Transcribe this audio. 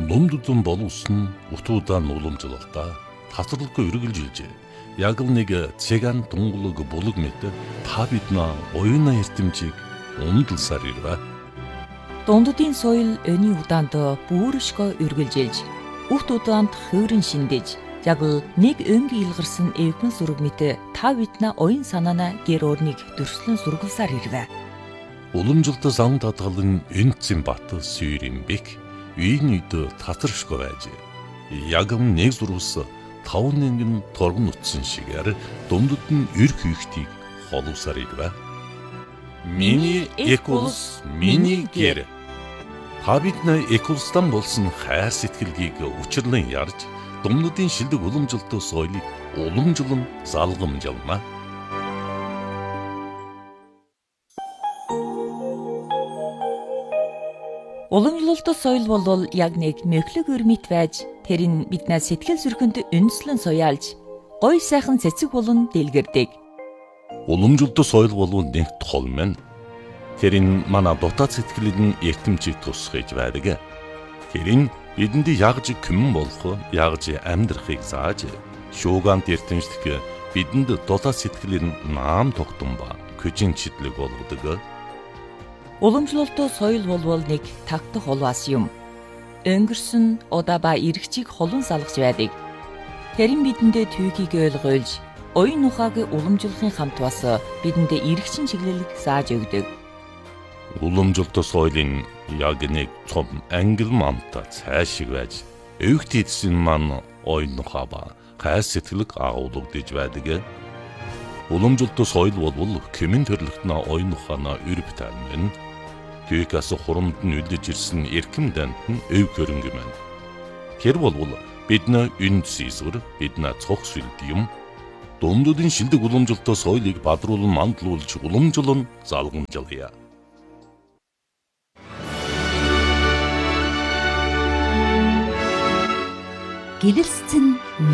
Дундудун боловсон утуудаан уламжлалтаа тасралгүй үргэлжилжээ. Яг л нэг цэган тунгалаг булаг мэт та биднээ оюуна эрдэмжийг умдалсаар ирвэ. Дундудын соёл өний удаанд бүршгөө үргэлжилж, үхт удаанд хөөрөн шиндэж, яг л нэг өнг илгарсан эвхэн сүрэг мэт та биднээ оюун санаана гэр орныг дөрслөн сургалсаар ирвэ. Уламжлалт зам татгалын энцэн бат сүйрэмбек үйн үйд татаршгүй байж. Яг нэг зурвас 5 нэгэн торгон утсан шигээр дундад нь эр хийхтийг холовсаар ирвэ. Миний экулс, миний гэр. Та биднээ экулстан болсон хайр сэтгэлгийг учирлан ярьж, дундадын шилдэг уламжлалт соёлыг уламжлан залгамжлана. Уламжлалт соёл бол яг нэг мөхлөг өрмит байж, тэр нь биднээ сэтгэл зүрхэнд үндэслэн суяалж, гой сайхан цэцэг болон дэлгэрдэг. Уламжлалт соёл бол нэг тол мэн. Тэр нь манай дотоод сэтгэлийн эртэмжийг тусгаж байдаг. Тэр нь бидэнд ягж күмэн болох, ягж амьдрахыг зааж, шуугант эртэмжлэх бидэнд дотоод сэтгэлийн наам тогтсон ба көжин чидлэг болгодог. Уламжлалт соёл бол нэг тагтах холваас юм. Өнгөрсөн удаа ба эргчийг холон салгаж байдаг. Тэр нь бидэндээ түүхийг ойлгуулж, оюун ухааг уламжлахын хамт бас бидэндээ эргчин чиглэлийг зааж өгдөг. Уламжлалт соёлын яг нэг цом ангил мамта цаашиг байж, өвгт эдсэн маань оюун ухаа ба хайр сэтгэлэг агуулгадж байдаг. Уламжлалт соёл бол кэмэн төрлөختнө оюун ухаана өрөв тань. Түүхээс хурамд нь үлдэж ирсэн эрхэм данд нь өв хөрөнгө мэн. Тэр бол бидний үнд сийсвэр, бидний цог сүлд юм. Дундуудын шилдэг уламжлалт соёлыг бадруулан мандлуулж уламжлан залгамжлая. Гэрэлцэн